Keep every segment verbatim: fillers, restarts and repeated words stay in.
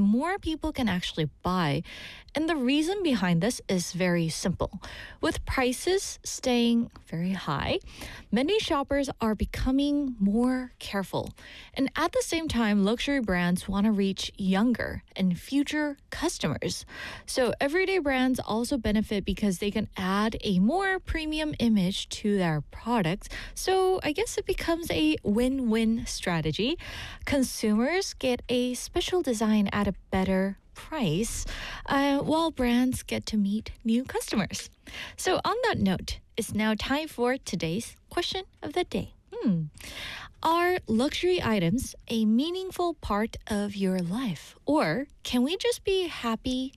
more people can actually buy. And the reason behind this is very simple. With prices staying very high, many shoppers are becoming more careful. And at the same time, luxury brands want to reach younger and future customers. So everyday brands also benefit because they can add a more premium image to their products. So I guess it becomes a win-win strategy. Consumers get a special design at a better price, uh, while brands get to meet new customers. So on that note, it's now time for today's question of the day. Hmm. Are luxury items a meaningful part of your life? Or can we just be happy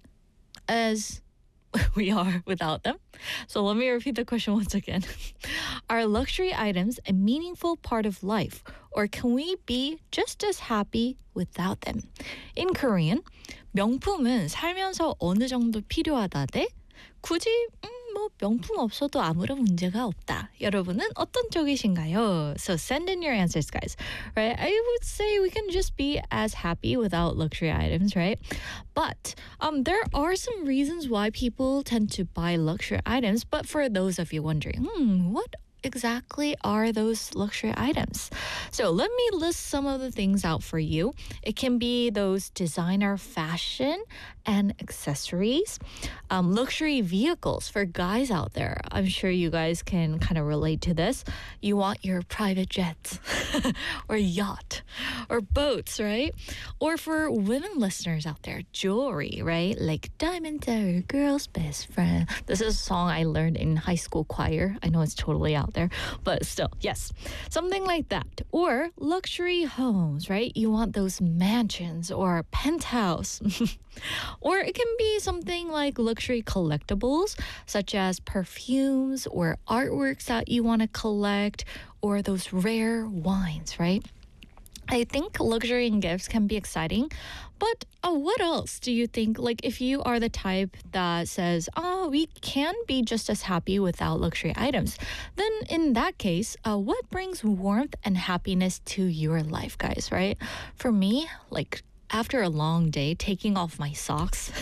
as we are without them? So let me repeat the question once again. Are luxury items a meaningful part of life? Or can we be just as happy without them? In Korean, 명품은 살면서 어느 정도 필요하다 대 굳이 음, 뭐 명품 없어도 아무런 문제가 없다. 여러분은 어떤 쪽이신가요? So send in your answers, guys. Right? I would say we can just be as happy without luxury items, right? But um, there are some reasons why people tend to buy luxury items. But for those of you wondering, hmm, what exactly are those luxury items? So let me list some of the things out for you. It can be those designer fashion and accessories, um, luxury vehicles for guys out there. I'm sure you guys can kind of relate to this. You want your private jets or yacht or boats, right? Or for women listeners out there, jewelry, right? Like diamonds are a girl's best friend. This is a song I learned in high school choir. I know it's totally out there, but still, yes, something like that. Or luxury homes, right? You want those mansions or penthouse. Or it can be something like luxury collectibles, such as perfumes or artworks that you want to collect, or those rare wines, right? I think luxury and gifts can be exciting, but uh, what else do you think? Like, if you are the type that says, oh, we can be just as happy without luxury items, then in that case, uh, what brings warmth and happiness to your life, guys, right? For me, like, after a long day, taking off my socks,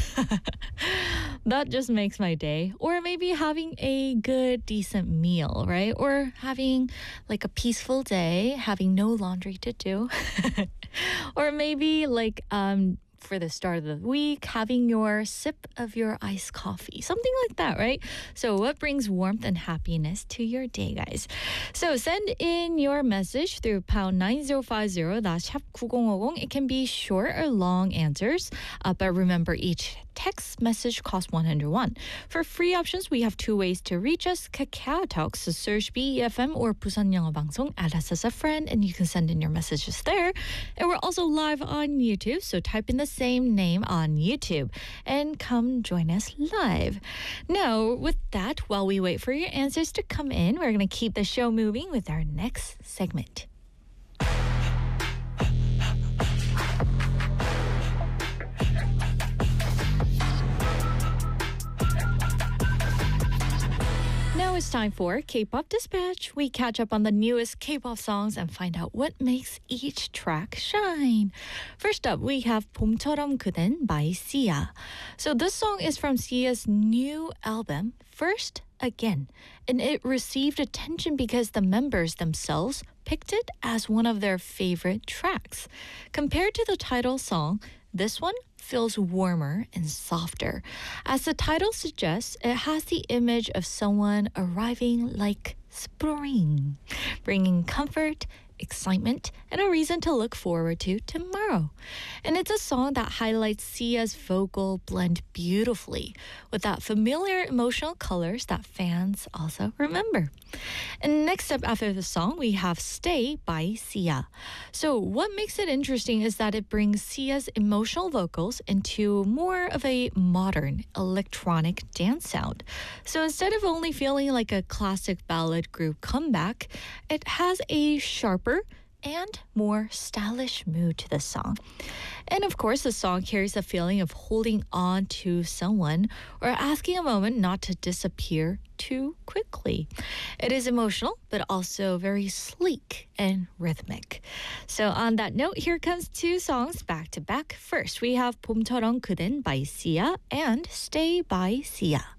that just makes my day. Or maybe having a good, decent meal, right? Or having like a peaceful day, having no laundry to do. Or maybe like um for the start of the week, having your sip of your iced coffee, something like that, right? So what brings warmth and happiness to your day, guys? So send in your message through pound nine zero five zero, that's 샵 구공오공. It can be short or long answers, uh, but remember each text message costs one hundred won. For free options, we have two ways to reach us. Kakao Talk, so search B E F M or Busan 영어 방송, add us as a friend, and you can send in your messages there. And we're also live on YouTube, so type in the same name on YouTube and come join us live. Now, with that, while we wait for your answers to come in, we're going to keep the show moving with our next segment. Now it's time for K-pop Dispatch. We catch up on the newest K-pop songs and find out what makes each track shine. First up, we have 봄처럼 그댄 by Sia. So this song is from Sia's new album, First Again, and it received attention because the members themselves picked it as one of their favorite tracks. Compared to the title song, this one feels warmer and softer. As the title suggests, it has the image of someone arriving like spring, bringing comfort, excitement, and a reason to look forward to tomorrow. And it's a song that highlights Sia's vocal blend beautifully with that familiar emotional colors that fans also remember. And next up after the song, we have Stay by Sia. So what makes it interesting is that it brings Sia's emotional vocals into more of a modern electronic dance sound. So instead of only feeling like a classic ballad group comeback, it has a sharper, and more stylish mood to the song. And of course, the song carries a feeling of holding on to someone or asking a moment not to disappear too quickly. It is emotional, but also very sleek and rhythmic. So on that note, here comes two songs back to back. First, we have 봄처럼 그댄 by Sia and Stay by Sia.